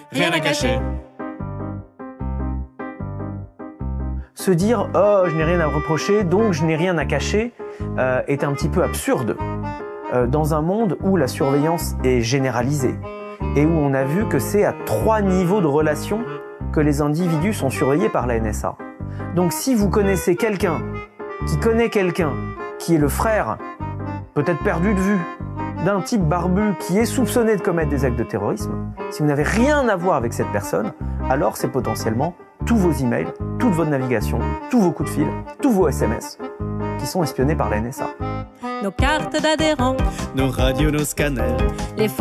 rien à cacher. Se dire « Oh, je n'ai rien à reprocher, donc je n'ai rien à cacher » est un petit peu absurde dans un monde où la surveillance est généralisée et où on a vu que c'est à 3 niveaux de relations que les individus sont surveillés par la NSA. Donc si vous connaissez quelqu'un qui connaît quelqu'un qui est le frère, peut-être perdu de vue, d'un type barbu qui est soupçonné de commettre des actes de terrorisme, si vous n'avez rien à voir avec cette personne, alors c'est potentiellement tous vos emails, toute votre navigation, tous vos coups de fil, tous vos SMS qui sont espionnés par la NSA. Nos cartes d'adhérents, Nos radios, nos scanners, les